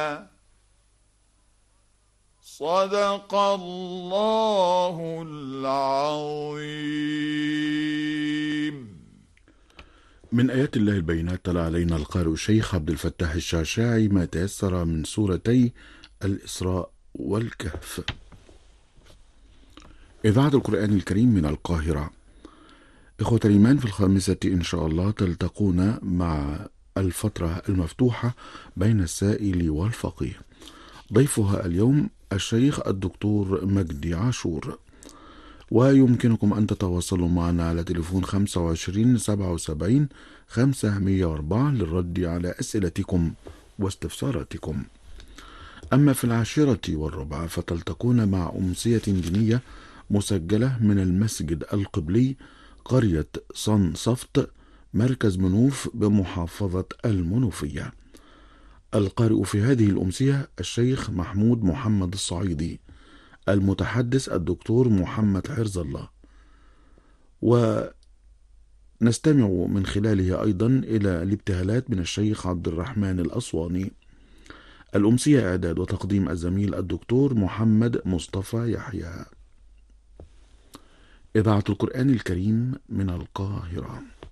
صدق الله العظيم. من آيات الله البينات تلا علينا القارئ الشيخ عبد الفتاح الشعشاعي ما تيسر من سورتي الإسراء والكهف. إذاعة القرآن الكريم من القاهرة. إخوة الإيمان، في الخامسة إن شاء الله تلتقون مع الفترة المفتوحة بين السائل والفقيه. ضيفها اليوم الشيخ الدكتور مجدي عاشور، ويمكنكم أن تتواصلوا معنا على تليفون 25 77 504 للرد على أسئلتكم واستفساراتكم. أما في 10:15 فتلتقون مع أمسية دينية مسجلة من المسجد القبلي قرية صنصفت مركز منوف بمحافظة المنوفية. القارئ في هذه الأمسية الشيخ محمود محمد الصعيدي، المتحدث الدكتور محمد حرز الله، ونستمع من خلاله أيضا إلى الابتهالات من الشيخ عبد الرحمن الأسواني. الأمسية إعداد وتقديم الزميل الدكتور محمد مصطفى يحيى. إذاعة القرآن الكريم من القاهرة.